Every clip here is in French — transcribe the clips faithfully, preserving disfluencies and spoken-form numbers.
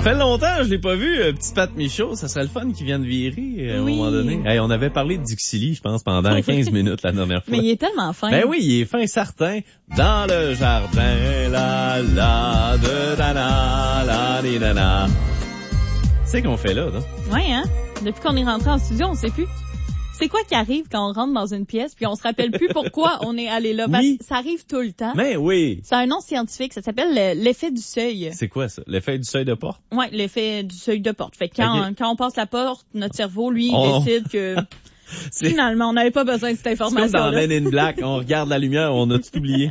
Ça fait longtemps, je l'ai pas vu, euh, petit Pat Michaud. Ça serait le fun qu'il vienne virer euh, à un oui. moment donné. Hey, on avait parlé de Dixili, je pense, pendant quinze minutes la dernière fois. Mais il est tellement fin. Ben oui, il est fin certain. Dans le jardin, la la de dana, la di dana. C'est qu'on fait là, non? Ouais, hein? Depuis qu'on est rentré en studio, on sait plus. C'est quoi qui arrive quand on rentre dans une pièce puis on se rappelle plus pourquoi on est allé là? Oui. Ça arrive tout le temps. Mais oui. C'est un nom scientifique, ça s'appelle le- l'effet du seuil. C'est quoi ça? L'effet du seuil de porte? Ouais, l'effet du seuil de porte. Fait que quand, Okay. quand on passe la porte, notre cerveau, lui, On- il décide que C'est finalement, on n'avait pas besoin de cette c'est comme information. dans Men in Black, on regarde la lumière, on a tout oublié.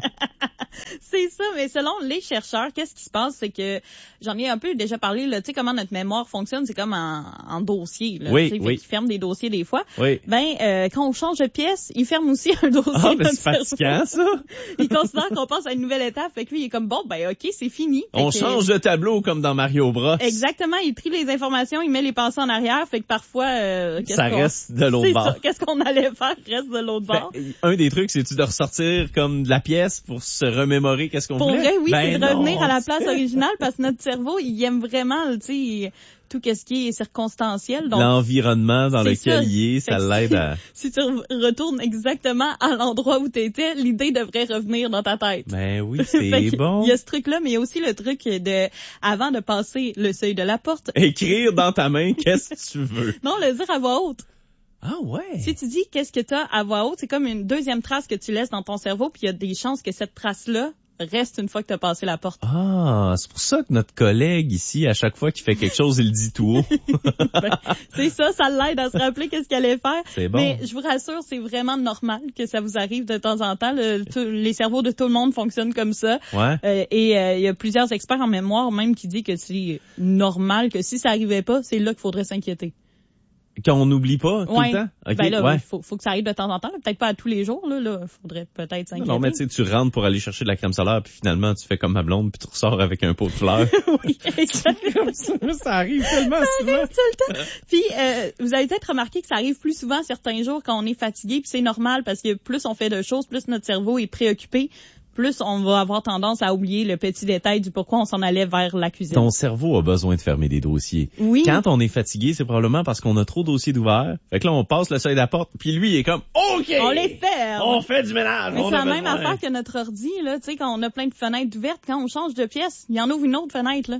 C'est ça, mais selon les chercheurs, qu'est-ce qui se passe, c'est que j'en ai un peu déjà parlé, là, tu sais comment notre mémoire fonctionne, c'est comme en, en dossier, là, Oui, tu sais, oui. fait qu'il ferme des dossiers des fois. Oui. Ben, euh, quand on change de pièce, il ferme aussi un dossier. Ah, ben notre c'est fatigant, ça. cerveau. Il considère qu'on passe à une nouvelle étape, fait que lui, il est comme, bon, ben ok, c'est fini. Fait On que- change de tableau comme dans Mario Bros. Exactement, il trie les informations, il met les pensées en arrière, fait que parfois, euh, qu'est-ce Ça qu'on- reste de l'autre c'est bord. ça, qu'est-ce qu'on allait faire reste de l'autre bord. Fait, un des trucs, c'est-tu de ressortir comme de la pièce pour se remémorer qu'est-ce qu'on Pour voulait? vrai, oui, Ben c'est de revenir non. à la place originale parce que notre cerveau, il aime vraiment, tu sais, tout ce qui est circonstanciel. Donc, L'environnement dans c'est lequel ça. il est, ça Fait que l'aide si- à... Si tu re- retournes exactement à l'endroit où tu étais, l'idée devrait revenir dans ta tête. Ben oui, Fait c'est que bon. Il y a ce truc-là, mais il y a aussi le truc de, avant de passer le seuil de la porte, Écrire dans ta main qu'est-ce que tu veux. non, le dire à voix haute. Ah ouais. Si tu dis qu'est-ce que tu as à voix haute, c'est comme une deuxième trace que tu laisses dans ton cerveau, puis il y a des chances que cette trace-là reste une fois que tu as passé la porte. Ah, c'est pour ça que notre collègue ici, à chaque fois qu'il fait quelque chose, il le dit tout haut. Ben, c'est ça, ça l'aide à se rappeler qu'est-ce qu'elle allait faire. C'est bon. Mais je vous rassure, c'est vraiment normal que ça vous arrive de temps en temps. Le- tout- les cerveaux de tout le monde fonctionnent comme ça. Ouais. Euh, et euh, il y a plusieurs experts en mémoire même qui disent que c'est normal, que si ça arrivait pas, c'est là qu'il faudrait s'inquiéter. Qu'on n'oublie pas tout Ouais. le temps. Ok, Ben là, ouais. faut, faut que ça arrive de temps en temps. là. Peut-être pas à tous les jours. Là, là. Faudrait peut-être s'inquiéter. Non, mais tu sais, tu rentres pour aller chercher de la crème solaire, puis finalement, tu fais comme ma blonde, puis tu ressors avec un pot de fleurs. Oui, exactement. ça, ça arrive tellement souvent. Tout le temps. Puis, euh, vous avez peut-être remarqué que ça arrive plus souvent certains jours quand on est fatigué, puis c'est normal parce que plus on fait de choses, plus notre cerveau est préoccupé, plus on va avoir tendance à oublier le petit détail du pourquoi on s'en allait vers la cuisine. Ton cerveau a besoin de fermer des dossiers. Oui. Quand on est fatigué, c'est probablement parce qu'on a trop de dossiers d'ouverts. Fait que là, on passe le seuil de la porte, puis lui, il est comme, OK! On les ferme. On fait du ménage! Mais on c'est a la même besoin. affaire que notre ordi, là, tu sais, quand on a plein de fenêtres ouvertes, quand on change de pièce, il y en ouvre une autre fenêtre, là.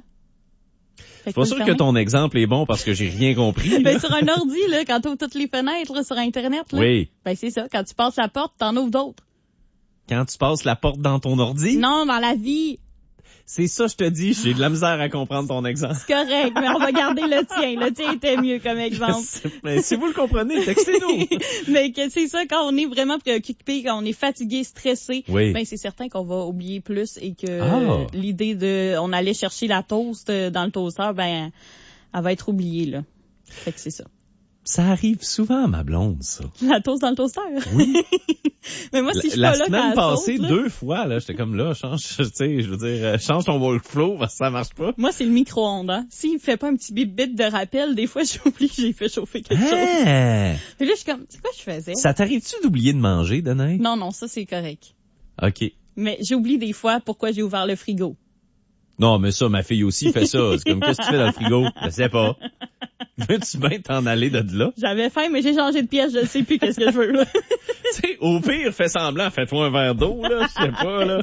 Fait Je suis pas faut sûr le que fermer. ton exemple est bon parce que j'ai rien compris. là. Ben, sur un ordi, là, quand t'ouvres toutes les fenêtres, là, sur Internet, là. Oui. Ben, c'est ça. Quand tu passes la porte, t'en ouvres d'autres. Quand tu passes la porte dans ton ordi, Non, dans la vie. c'est ça, je te dis, j'ai de la misère à comprendre ton exemple. C'est correct, mais on va garder le tien. Le tien était mieux comme exemple. Mais si vous le comprenez, textez-nous. Mais que c'est ça, quand on est vraiment préoccupé, quand on est fatigué, stressé, Oui. ben c'est certain qu'on va oublier plus et que Ah. euh, l'idée de on allait chercher la toast euh, dans le toaster, ben elle va être oubliée là. Fait que c'est ça. Ça arrive souvent à ma blonde, ça. La toast dans le toaster. Oui. Mais moi si je suis la pas là quand semaine elle passée, saute, là, deux fois, là, j'étais comme là, change, tu sais, je veux dire, euh, change ton workflow parce que ça marche pas. moi c'est le micro-ondes. Hein. S'il fait pas un petit bip bip de rappel, des fois j'oublie que j'ai fait chauffer quelque chose. Hein? Puis là je suis comme c'est quoi je faisais? Ça t'arrive-tu d'oublier de manger, Danae? Non non, ça c'est correct. OK. Mais j'oublie des fois pourquoi j'ai ouvert le frigo. Non, mais ça, ma fille aussi fait ça. C'est comme, qu'est-ce que tu fais dans le frigo? Je sais pas. Veux-tu bien t'en aller de là? J'avais faim, mais j'ai changé de pièce, je sais plus qu'est-ce que je veux, là. Tu sais, au pire, fais semblant, fais-toi un verre d'eau, là, je sais pas, là.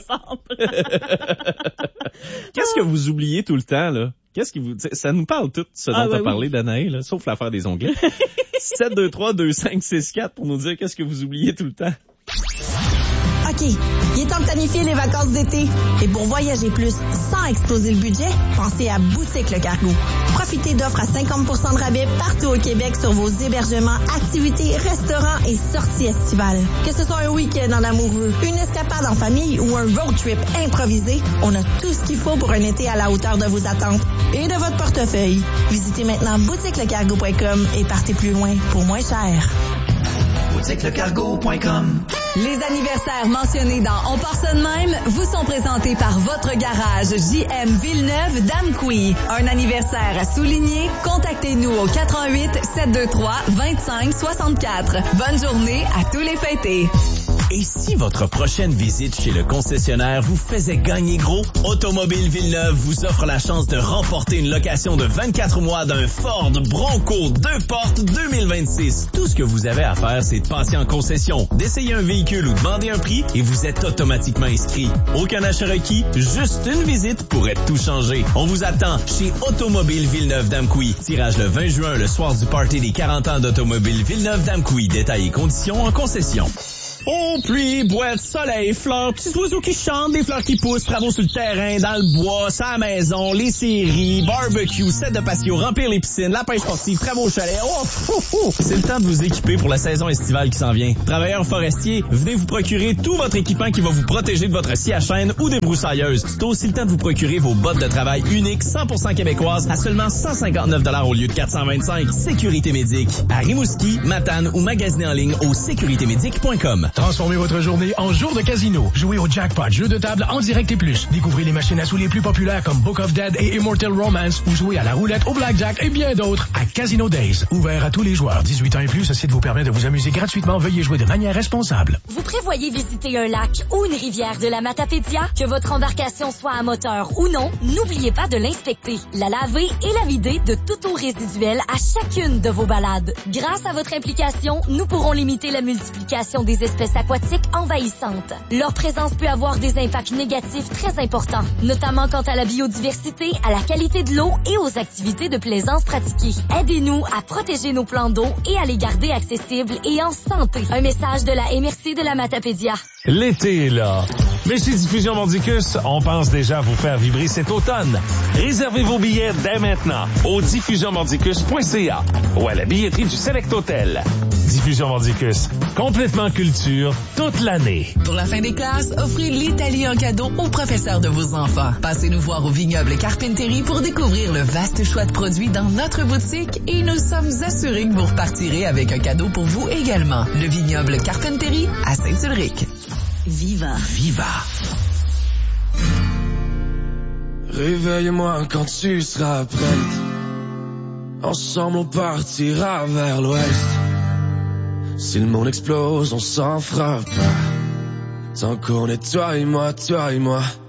Qu'est-ce que vous oubliez tout le temps, là? Qu'est-ce qui vous, t'sais, ça nous parle tout, ce dont Ah, t'as ben parlé, Danae, là, sauf l'affaire des onglets. sept deux trois deux cinq six quatre pour nous dire qu'est-ce que vous oubliez tout le temps. OK, il est temps de planifier les vacances d'été. Et pour voyager plus sans exploser le budget, pensez à Boutique Le Cargo. Profitez d'offres à cinquante pour cent de rabais partout au Québec sur vos hébergements, activités, restaurants et sorties estivales. Que ce soit un week-end en amoureux, une escapade en famille ou un road trip improvisé, on a tout ce qu'il faut pour un été à la hauteur de vos attentes et de votre portefeuille. Visitez maintenant boutique le cargo point com et partez plus loin pour moins cher. boutique le cargo point com. Les anniversaires mentionnés dans On part ça de même vous sont présentés par votre garage J M Villeneuve d'Amqui. Un anniversaire à souligner? Contactez-nous au quatre un huit sept deux trois deux cinq six quatre. Bonne journée à tous les fêtés. Et si votre prochaine visite chez le concessionnaire vous faisait gagner gros, Automobile Villeneuve vous offre la chance de remporter une location de vingt-quatre mois d'un Ford Bronco deux portes deux mille vingt-six. Tout ce que vous avez à faire, c'est de passer en concession, d'essayer un véhicule ou demander un prix et vous êtes automatiquement inscrit. Aucun achat requis, juste une visite pourrait tout changer. On vous attend chez Automobile Villeneuve-Damqui. Tirage le vingt juin, le soir du party des quarante ans d'Automobile Villeneuve-Damqui. Détails et conditions en concession. Oh, pluie, boîte, soleil, fleurs, petits oiseaux qui chantent, des fleurs qui poussent, travaux sur le terrain, dans le bois, sa maison, les séries, barbecue, set de patio, remplir les piscines, la pêche sportive, travaux au chalet. Oh, fou, fou. C'est le temps de vous équiper pour la saison estivale qui s'en vient. Travailleurs forestiers, venez vous procurer tout votre équipement qui va vous protéger de votre scie à chaîne ou des broussailleuses. C'est aussi le temps de vous procurer vos bottes de travail uniques cent pour cent québécoises à seulement cent cinquante-neuf dollars au lieu de quatre cent vingt-cinq. Sécurité Médic. À Rimouski, Matane ou magasinez en ligne au sécurité médic point com. Transformez votre journée en jour de casino. Jouez au jackpot, jeu de table en direct et plus. Découvrez les machines à sous les plus populaires comme Book of Dead et Immortal Romance ou jouez à la roulette, au blackjack et bien d'autres à Casino Days. Ouvert à tous les joueurs. dix-huit ans et plus, ce site vous permet de vous amuser gratuitement. Veuillez jouer de manière responsable. Vous prévoyez visiter un lac ou une rivière de la Matapédia? Que votre embarcation soit à moteur ou non, n'oubliez pas de l'inspecter, la laver et la vider de toute eau résiduelle à chacune de vos balades. Grâce à votre implication, nous pourrons limiter la multiplication des espèces aquatiques envahissantes. Leur présence peut avoir des impacts négatifs très importants, notamment quant à la biodiversité, à la qualité de l'eau et aux activités de plaisance pratiquées. Aidez-nous à protéger nos plans d'eau et à les garder accessibles et en santé. Un message de la M R C de la Matapédia. L'été est là. Mais chez Diffusion Mordicus, on pense déjà à vous faire vibrer cet automne. Réservez vos billets dès maintenant au diffusion mordicus point c a ou à la billetterie du Select Hotel. Diffusion Mordicus, complètement culture toute l'année. Pour la fin des classes, offrez l'Italie en cadeau aux professeurs de vos enfants. Passez nous voir au Vignoble Carpinterie pour découvrir le vaste choix de produits dans notre boutique et nous sommes assurés que vous repartirez avec un cadeau pour vous également. Le Vignoble Carpinterie à Saint-Ulrich. Viva. Viva. Réveille-moi quand tu seras prête. Ensemble on partira vers l'ouest. Si le monde explose, on s'en fera pas. Tant qu'on est toi et moi, toi et moi.